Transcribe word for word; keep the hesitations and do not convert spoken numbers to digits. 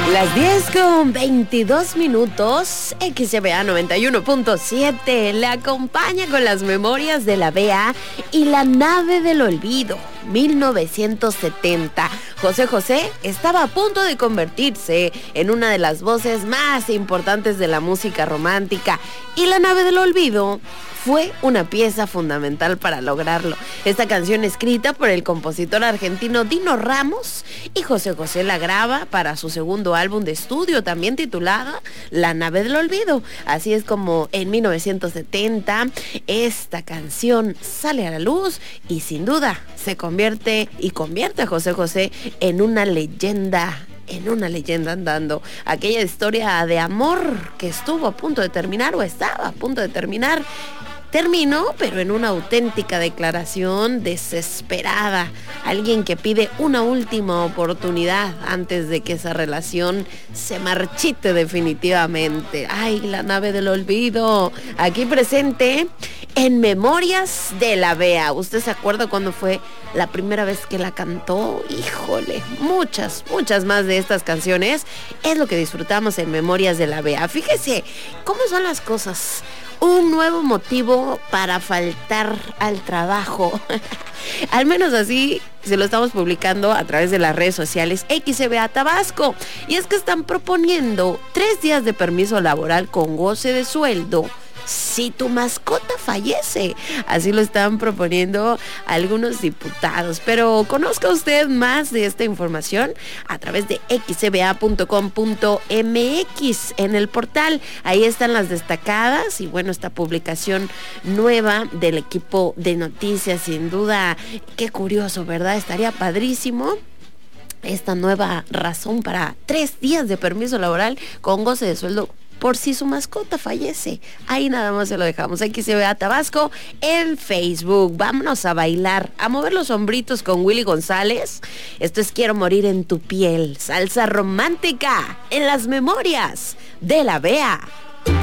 Las diez con veintidós minutos, X B A noventa y uno punto siete le acompaña con las memorias de la B A y La nave del olvido, mil novecientos setenta. José José estaba a punto de convertirse en una de las voces más importantes de la música romántica y La nave del olvido fue una pieza fundamental para lograrlo. Esta canción, escrita por el compositor argentino Dino Ramos, y José José la graba para su segundo álbum de estudio, también titulada La nave del olvido. Así es como en mil novecientos setenta esta canción sale a la luz y sin duda se convierte y convierte a José José en una leyenda en una leyenda andando. Aquella historia de amor que estuvo a punto de terminar o estaba a punto de terminar, terminó, pero en una auténtica declaración desesperada. Alguien que pide una última oportunidad antes de que esa relación se marchite definitivamente. ¡Ay, La nave del olvido! Aquí presente en Memorias de la B A. ¿Usted se acuerda cuándo fue la primera vez que la cantó? Híjole, muchas, muchas más de estas canciones es lo que disfrutamos en Memorias de la B A. Fíjese cómo son las cosas. Un nuevo motivo para faltar al trabajo. Al menos así se lo estamos publicando a través de las redes sociales X B A Tabasco. Y es que están proponiendo tres días de permiso laboral con goce de sueldo si tu mascota fallece. Así lo están proponiendo algunos diputados. Pero conozca usted más de esta información a través de x b a punto com punto m x en el portal. Ahí están las destacadas y bueno, esta publicación nueva del equipo de noticias, sin duda, qué curioso, ¿verdad? Estaría padrísimo esta nueva razón para tres días de permiso laboral con goce de sueldo por si su mascota fallece. Ahí nada más se lo dejamos. Aquí se ve a Tabasco en Facebook. Vámonos a bailar, a mover los hombritos con Willy González. Esto es Quiero morir en tu piel. Salsa romántica en las memorias de la B A.